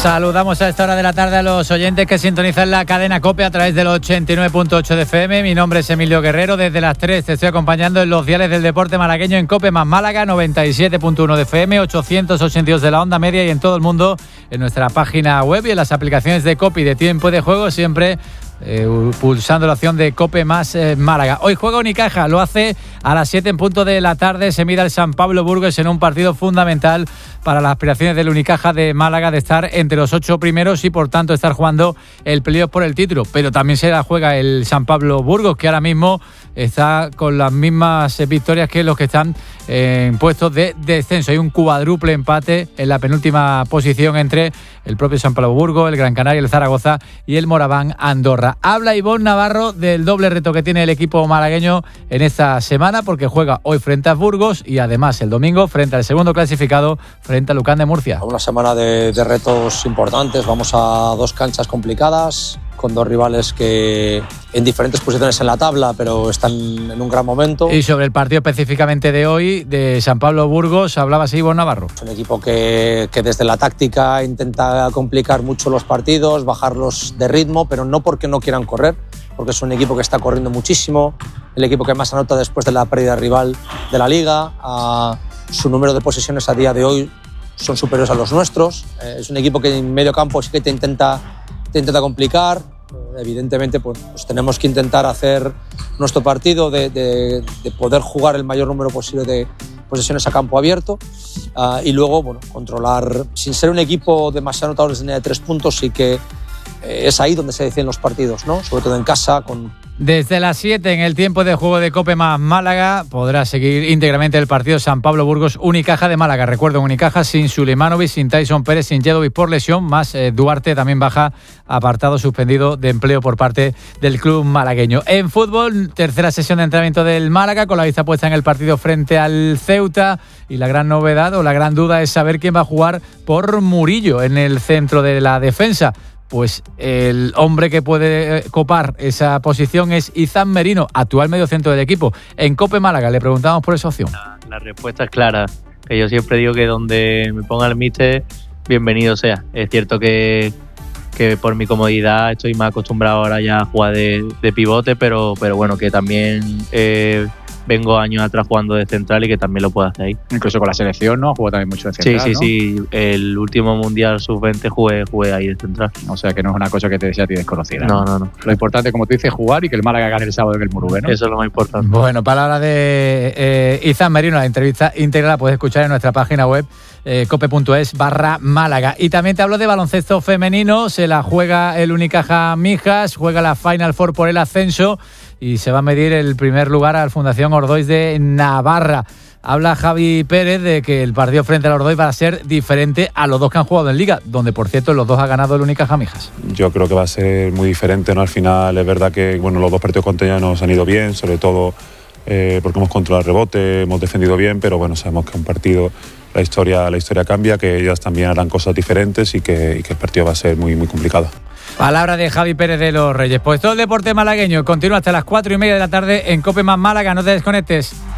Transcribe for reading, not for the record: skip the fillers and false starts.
Saludamos a esta hora de la tarde a los oyentes que sintonizan la cadena COPE a través del 89.8 de FM. Mi nombre es Emilio Guerrero. Desde las 3 te estoy acompañando en los diales del deporte malagueño en COPE más Málaga, 97.1 de FM, 882 de la onda media y en todo el mundo en nuestra página web y en las aplicaciones de COPE y de tiempo de juego, siempre pulsando la opción de COPE más Málaga. Hoy juega Unicaja, lo hace a las 7 en punto de la tarde. Se mide el San Pablo Burgos en un partido fundamental para las aspiraciones del Unicaja de Málaga de estar entre los 8 primeros y por tanto estar jugando el playoff por el título. Pero también se la juega el San Pablo Burgos, que ahora mismo está con las mismas victorias que los que están en puestos de descenso. Hay un cuádruple empate en la penúltima posición entre el propio San Pablo Burgos, el Gran Canaria, el Zaragoza y el Moraván Andorra. Habla Ivonne Navarro del doble reto que tiene el equipo malagueño en esta semana, porque juega hoy frente a Burgos y además el domingo frente al segundo clasificado, frente a Lucán de Murcia. Una semana de retos importantes. Vamos a dos canchas complicadas, con dos rivales que en diferentes posiciones en la tabla, pero están en un gran momento. Y sobre el partido específicamente de hoy, de San Pablo Burgos, hablaba así Ivonne Navarro. Es un equipo que desde la táctica intenta complicar mucho los partidos, bajarlos de ritmo, pero no porque no quieran correr, porque es un equipo que está corriendo muchísimo, el equipo que más anota después de la pérdida rival de la Liga. Su número de posesiones a día de hoy son superiores a los nuestros. Es un equipo que en medio campo sí que te intenta complicar. Evidentemente pues tenemos que intentar hacer nuestro partido de poder jugar el mayor número posible de posesiones a campo abierto y luego controlar, sin ser un equipo demasiado anotador desde línea de 3 puntos. Sí que es ahí donde se deciden los partidos, ¿no? Sobre todo en casa. Desde las 7 en el tiempo de juego de COPE más Málaga podrá seguir íntegramente el partido San Pablo Burgos Unicaja de Málaga. Recuerdo, Unicaja sin Sulemanovic, sin Tyson Pérez, sin Jedovic por lesión, más Duarte también baja, apartado suspendido de empleo por parte del club malagueño. En fútbol, tercera sesión de entrenamiento del Málaga con la vista puesta en el partido frente al Ceuta, y la gran novedad o la gran duda es saber quién va a jugar por Murillo en el centro de la defensa. Pues el hombre que puede copar esa posición es Izan Merino, actual mediocentro del equipo. En COPE Málaga le preguntamos por esa opción. La respuesta es clara, que yo siempre digo que donde me ponga el míster, bienvenido sea. Es cierto que por mi comodidad estoy más acostumbrado ahora ya a jugar de pivote, pero bueno, que también vengo años atrás jugando de central y que también lo puedo hacer ahí. Incluso con la selección, ¿no? Jugó también mucho de central, ¿no? Sí. El último Mundial Sub-20 jugué ahí de central. O sea, que no es una cosa que te sea a ti desconocida. No. Lo importante, como tú dices, jugar y que el Málaga gane el sábado en el Murube, ¿no? Eso es lo más importante. Bueno, palabra de Izan Merino. La entrevista íntegra la puedes escuchar en nuestra página web cope.es/Málaga. Y también te hablo de baloncesto femenino. Se la juega el Unicaja Mijas, juega la Final Four por el ascenso y se va a medir el primer lugar al Fundación Ordoix de Navarra. Habla Javi Pérez de que el partido frente al Ordoix va a ser diferente a los dos que han jugado en Liga, donde por cierto los dos ha ganado el Unicaja Mijas. Yo creo que va a ser muy diferente, ¿no? Al final es verdad que los dos partidos contra ellas nos han ido bien, sobre todo porque hemos controlado el rebote, hemos defendido bien, pero sabemos que un partido la historia cambia, que ellas también harán cosas diferentes y que el partido va a ser muy, muy complicado. Palabra de Javi Pérez de los Reyes. Pues todo el deporte malagueño continúa hasta las 4:30 de la tarde en COPE más Málaga. No te desconectes.